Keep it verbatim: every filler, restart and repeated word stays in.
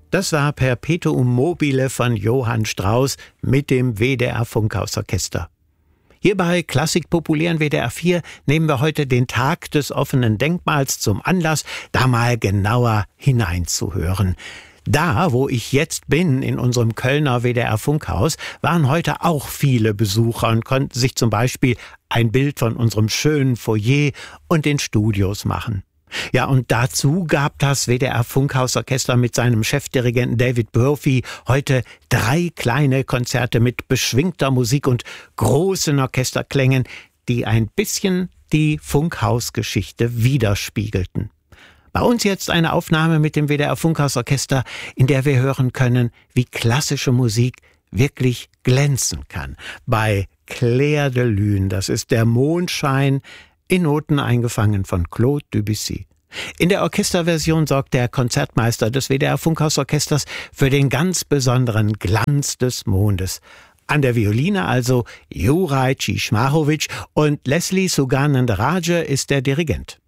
Das war Perpetuum mobile von Johann Strauss mit dem W D R Funkhausorchester. Hier bei Klassik populären W D R vier nehmen wir heute den Tag des offenen Denkmals zum Anlass, da mal genauer hineinzuhören. Da, wo ich jetzt bin, in unserem Kölner W D R Funkhaus, waren heute auch viele Besucher und konnten sich zum Beispiel ein Bild von unserem schönen Foyer und den Studios machen. Ja, und dazu gab das W D R Funkhausorchester mit seinem Chefdirigenten David Brophy heute drei kleine Konzerte mit beschwingter Musik und großen Orchesterklängen, die ein bisschen die Funkhausgeschichte widerspiegelten. Bei uns jetzt eine Aufnahme mit dem W D R Funkhausorchester, in der wir hören können, wie klassische Musik wirklich glänzen kann. Bei Clair de Lune, das ist der Mondschein, in Noten eingefangen von Claude Debussy. In der Orchesterversion sorgt der Konzertmeister des W D R Funkhausorchesters für den ganz besonderen Glanz des Mondes. An der Violine also Juraj Csikszmarowitsch und Leslie Suganandarajah ist der Dirigent.